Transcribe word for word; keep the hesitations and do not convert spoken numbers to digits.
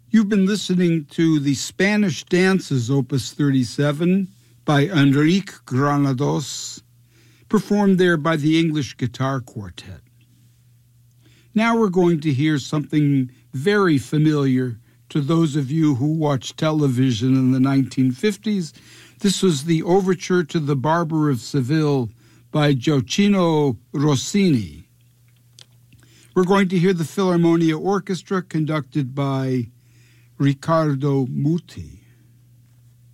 You've been listening to the Spanish Dances, Opus thirty-seven, by Enrique Granados, performed there by the English Guitar Quartet. Now we're going to hear something very familiar to those of you who watched television in the nineteen fifties. This was the Overture to the Barber of Seville by Gioacchino Rossini. We're going to hear the Philharmonia Orchestra conducted by Riccardo Muti.